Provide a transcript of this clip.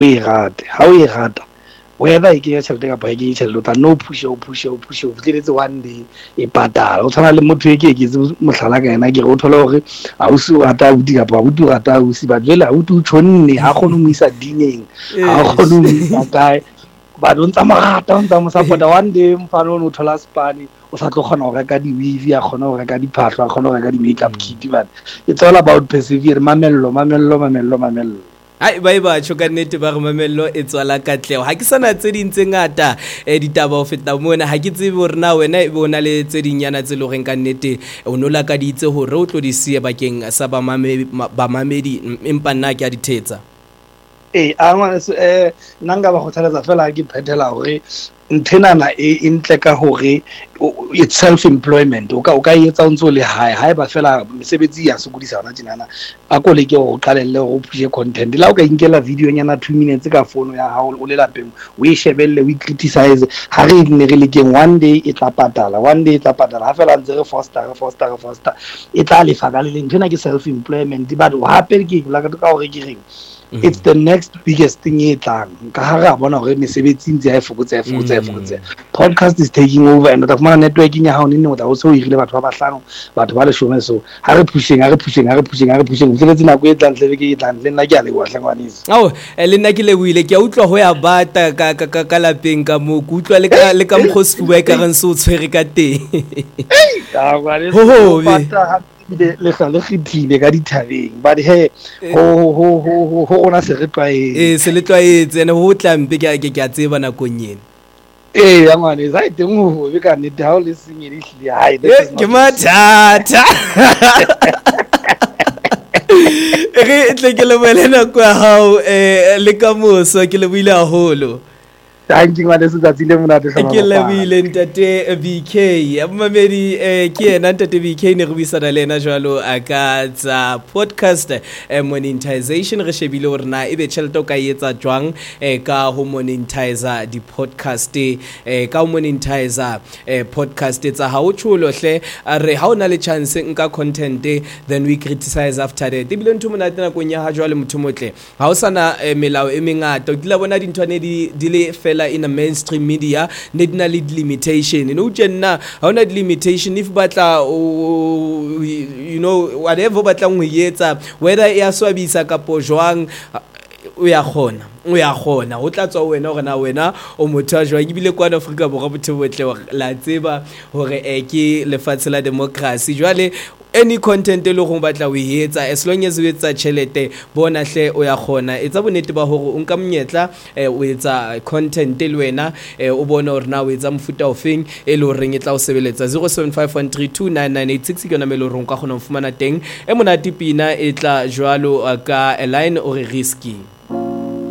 o e rate ha o e rata whether ke ya tšhelete ka ba ke tšhelete ta no push fitlheletse one day e patala o tshwana le motho e ke mohlala ka ena ke go thola gore a o se o rata o di kapa o di rata o se ba jela o tu tshonne ha go no isa dineng ha go no isa kae ba don't tsamagata o ntse mo support one day mfano o thola spani o sa tlo gona go reka di weave ya gona go reka diphahlo a gona go reka di makeup kit but it's all about persevere mamello ai ba tsho ka nnete ba re mamello e tswala katlego ha ke sana tse ding tse ngata ditaba o feta mona ha ke tsebe hore na wena e bona le tse dinyana tse loreng ka nnete o nola ka ditse hore o tlo di sie bakeng sa ba mamedi empa nna ke a dithetsa a ngwana nanga ba go tshela fela ke phethela hore nthenana e ntle ka hore it's self employment o ka etsa ntse le hae ba fela mesebetsi ya sokodisa hona tjena a ko le ke go qalelle go push content la o ka inkela video nyana 2 minutes ka phone ya hao o le lapeng o e shebelle o criticize ha re ne re lekeng one day e tla patala ha fela ntse re foster e tla le fa ka le ntena ke self employment but hape ke la ka hore ke reng it's the next biggest thing e tlang ka ha ra bona gore mesebetsi ntse ya fokotsa podcast is taking over and the fumana networking ya ha o nne o tla o so irile batho ba bahlano batho ba le shome so ha re pushing utletse nako e tlang tlebe ke tlang le nna ke a le wa hlangwanisa le nna ke le buile ke a utlwa ho ya bata ka lapeng ka mo ke utlwa le ka mkhosfuwa e ka reng se o tshwere ka teng bata le khithile ka dithabeng but he ho ona se re twae se le twaetse ene ho tlampe ke a tseba nakong yena ya ngwane za iteng ho be ka nnete ha o le sengedi hlile hai ke mathata re tle ke le boelena kwa hao le ka moso ke le buile haholo thank you ngwane se tsatsile monate ke le buile ntate BK mamedi ke ena ntate BK ne re buisana le ena jwalo aka tsa podcast monetization re shebile hore na ebe tšhelete o ka etsa jwang ka ho monetizer di podcast ka ho monetizer podcast tsa ha o tsholo hle re ha ona le chance nka content then we criticize after that ebile ntho monate na konya ha jwale motho motle ha o sana melao e mengata o dila bona dintwane di le fela in a mainstream media need na lead limitation no jenna ha ona limitation if batla you know whatever batla ngwe yetsa whether ya swabisa ka pojwang o ya khona o tla tswa wena gore na wena o motho a jwang ebile kwa Afrika borwa botho botle la tseba hore ke lefatshe la democracy jwale any content le go batla o etsa as long as o etsa tšhelete bona hle o ya khona etsa bonete ba hore o nka mnyetla o etsa content le wena o bona hore na o etsa mfuta ofeng e le horeng e tla o sebeletsa 0751329986 ke yona melo rong ka khona o fumana teng e monate pina e tla jwalo ka a line o re risky